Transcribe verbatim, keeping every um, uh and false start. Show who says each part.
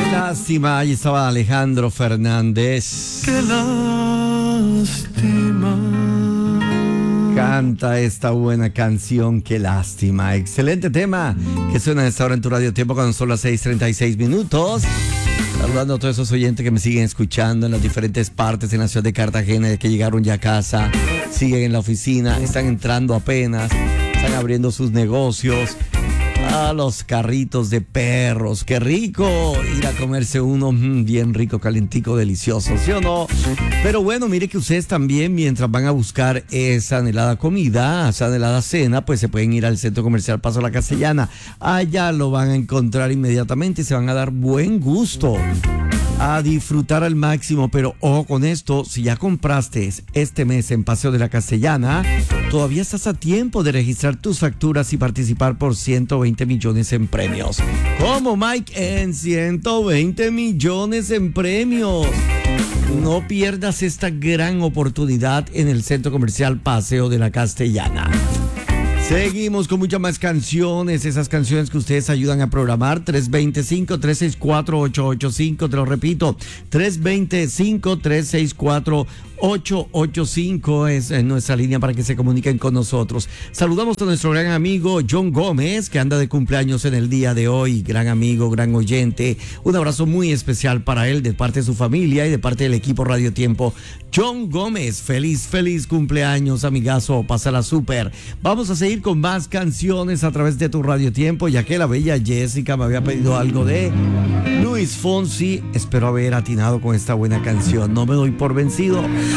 Speaker 1: Lástima, ahí estaba Alejandro Fernández.
Speaker 2: Qué lástima.
Speaker 1: Canta esta buena canción, qué lástima. Excelente tema que suena a esta hora en tu Radio Tiempo cuando son las seis treinta y seis minutos. Saludando a todos esos oyentes que me siguen escuchando en las diferentes partes en la ciudad de Cartagena, que llegaron ya a casa, siguen en la oficina, están entrando apenas, están abriendo sus negocios. A los carritos de perros, qué rico ir a comerse uno mmm, bien rico, calentico, delicioso, ¿sí o no? Pero bueno, mire que ustedes también, mientras van a buscar esa anhelada comida, esa anhelada cena, pues se pueden ir al Centro Comercial Paso La Castellana. Allá lo van a encontrar inmediatamente y se van a dar buen gusto, a disfrutar al máximo. Pero ojo con esto, si ya compraste este mes en Paseo de la Castellana, todavía estás a tiempo de registrar tus facturas y participar por ciento veinte millones en premios. ¿Cómo, Mike? En ciento veinte millones en premios. No pierdas esta gran oportunidad en el Centro Comercial Paseo de la Castellana. Seguimos con muchas más canciones, esas canciones que ustedes ayudan a programar. Tres dos cinco, tres seis cuatro, ocho ocho cinco, te lo repito, tres dos cinco, tres seis cuatro, ocho ocho cinco es nuestra línea para que se comuniquen con nosotros. Saludamos a nuestro gran amigo John Gómez, que anda de cumpleaños en el día de hoy. Gran amigo, gran oyente. Un abrazo muy especial para él de parte de su familia y de parte del equipo Radio Tiempo. John Gómez, feliz, feliz cumpleaños, amigazo. Pásala súper. Vamos a seguir con más canciones a través de tu Radio Tiempo, ya que la bella Jessica me había pedido algo de Luis Fonsi. Espero haber atinado con esta buena canción. No me doy por vencido.